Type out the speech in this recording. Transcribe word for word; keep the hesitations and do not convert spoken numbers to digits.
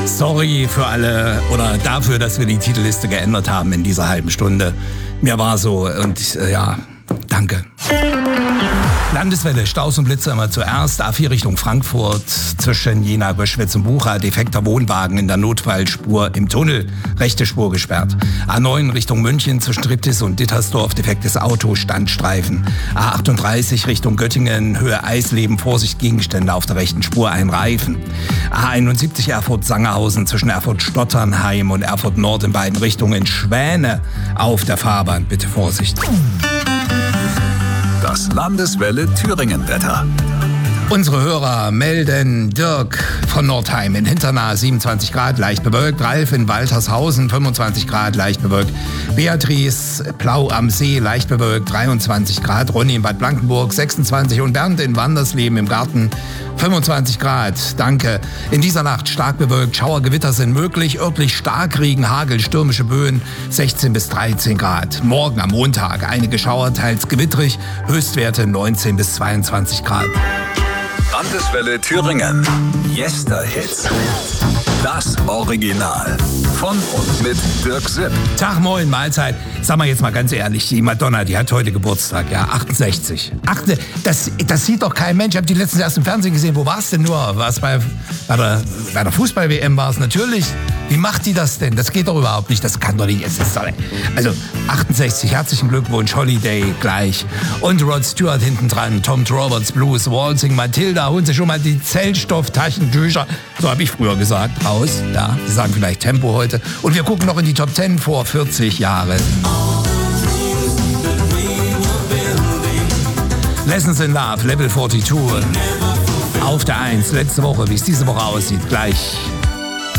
Sorry für alle oder dafür, dass wir die Titelliste geändert haben in dieser halben Stunde. Mir war so und äh, ja, danke. Landeswelle, Staus und Blitze immer zuerst. A vier Richtung Frankfurt zwischen Jena, Böschwitz und Bucha. Defekter Wohnwagen in der Notfallspur im Tunnel. Rechte Spur gesperrt. A neun Richtung München zwischen Triptis und Dittersdorf. Defektes Auto, Standstreifen. A achtunddreißig Richtung Göttingen. Höhe Eisleben. Vorsicht, Gegenstände auf der rechten Spur. Ein Reifen. A einundsiebzig Erfurt-Sangerhausen zwischen Erfurt-Stotternheim und Erfurt Nord in beiden Richtungen. Schwäne auf der Fahrbahn. Bitte Vorsicht. Das Landeswelle Thüringen-Wetter. Unsere Hörer melden: Dirk von Nordheim in Hinternahe siebenundzwanzig Grad, leicht bewölkt. Ralf in Waltershausen fünfundzwanzig Grad, leicht bewölkt. Beatrice Plau am See, leicht bewölkt, dreiundzwanzig Grad. Ronny in Bad Blankenburg sechsundzwanzig und Bernd in Wandersleben im Garten fünfundzwanzig Grad. Danke. In dieser Nacht stark bewölkt, Schauergewitter sind möglich, örtlich Starkregen, Hagel, stürmische Böen, sechzehn bis dreizehn Grad. Morgen am Montag einige Schauer, teils gewittrig, Höchstwerte neunzehn bis zweiundzwanzig Grad. Landeswelle Thüringen. Yesterhits. Das Original. Von und mit Dirk Sipp. Tag, moin, Mahlzeit. Sag mal jetzt mal ganz ehrlich, die Madonna, die hat heute Geburtstag, ja, achtundsechzig. Ach, das, das sieht doch kein Mensch. Ich habe die letztens erst im Fernsehen gesehen. Wo war es denn nur? War es bei, bei der, bei der Fußball-W M war es natürlich. Wie macht die das denn? Das geht doch überhaupt nicht. Das kann doch nicht. Es ist doch, also achtundsechzig, herzlichen Glückwunsch, Holiday gleich. Und Rod Stewart hinten dran, Tom Roberts Blues, Waltzing, Matilda, holen Sie schon mal die Zellstofftaschentücher. So habe ich früher gesagt. Raus, ja. Sie sagen vielleicht Tempo heute. Und wir gucken noch in die Top zehn vor vierzig Jahren. Lessons in Love, Level zweiundvierzig. Auf der eins, letzte Woche, wie es diese Woche aussieht, gleich.